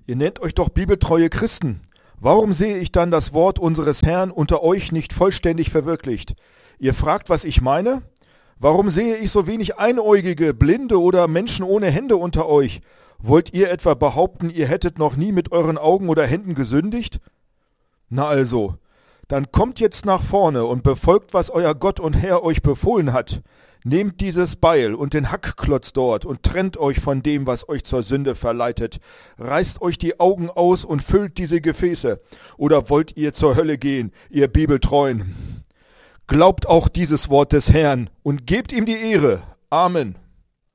Ihr nennt euch doch bibeltreue Christen. Warum sehe ich dann das Wort unseres Herrn unter euch nicht vollständig verwirklicht? Ihr fragt, was ich meine? Warum sehe ich so wenig Einäugige, Blinde oder Menschen ohne Hände unter euch? Wollt ihr etwa behaupten, ihr hättet noch nie mit euren Augen oder Händen gesündigt? Na also, dann kommt jetzt nach vorne und befolgt, was euer Gott und Herr euch befohlen hat. Nehmt dieses Beil und den Hackklotz dort und trennt euch von dem, was euch zur Sünde verleitet. Reißt euch die Augen aus und füllt diese Gefäße. Oder wollt ihr zur Hölle gehen, ihr Bibeltreuen? Glaubt auch dieses Wort des Herrn und gebt ihm die Ehre. Amen.